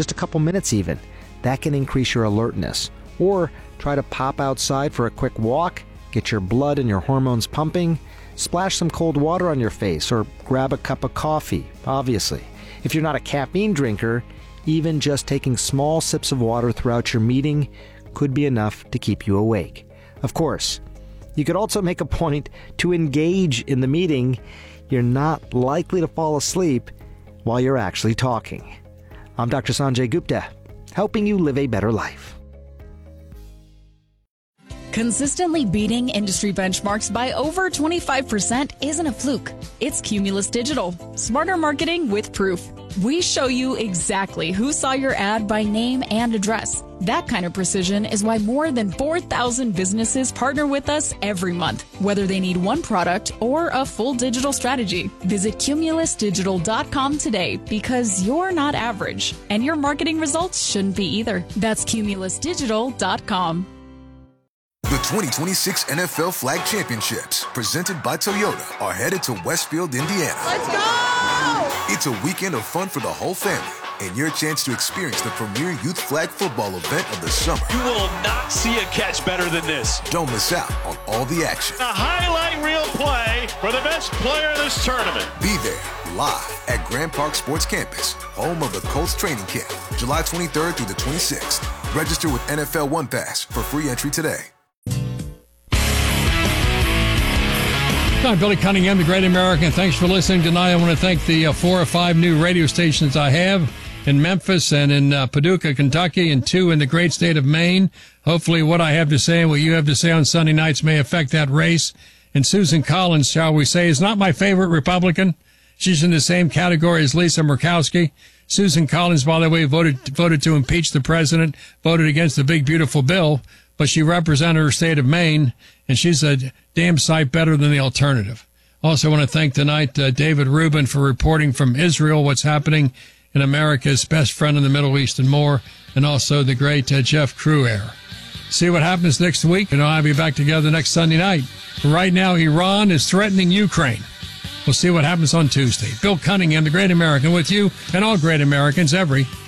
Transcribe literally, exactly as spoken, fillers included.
just a couple minutes even. That can increase your alertness. Or try to pop outside for a quick walk, get your blood and your hormones pumping, splash some cold water on your face, or grab a cup of coffee, obviously. If you're not a caffeine drinker, even just taking small sips of water throughout your meeting could be enough to keep you awake. Of course, you could also make a point to engage in the meeting. You're not likely to fall asleep while you're actually talking. I'm Doctor Sanjay Gupta, helping you live a better life. Consistently beating industry benchmarks by over twenty-five percent isn't a fluke. It's Cumulus Digital, smarter marketing with proof. We show you exactly who saw your ad by name and address. That kind of precision is why more than four thousand businesses partner with us every month, whether they need one product or a full digital strategy. Visit cumulus digital dot com today, because you're not average, and your marketing results shouldn't be either. That's cumulus digital dot com. The twenty twenty-six N F L Flag Championships, presented by Toyota, are headed to Westfield, Indiana. Let's go! It's a weekend of fun for the whole family, and your chance to experience the premier youth flag football event of the summer. You will not see a catch better than this. Don't miss out on all the action. A highlight reel play for the best player of this tournament. Be there live at Grand Park Sports Campus, home of the Colts training camp, July twenty-third through the twenty-sixth. Register with N F L One Pass for free entry today. I'm Billy Cunningham, the Great American. Thanks for listening tonight. I want to thank the uh, four or five new radio stations I have in Memphis and in uh, Paducah, Kentucky, and two in the great state of Maine. Hopefully what I have to say and what you have to say on Sunday nights may affect that race. And Susan Collins, shall we say, is not my favorite Republican. She's in the same category as Lisa Murkowski. Susan Collins, by the way, voted voted to impeach the president, voted against the big, beautiful bill, but she represented her state of Maine, and she's a damn sight better than the alternative. Also want to thank tonight uh, David Rubin for reporting from Israel what's happening in America's best friend in the Middle East and more, and also the great uh, Jeff Cruair. See what happens next week, and I'll be back together next Sunday night. But right now, Iran is threatening Ukraine. We'll see what happens on Tuesday. Bill Cunningham, the Great American, with you and all great Americans every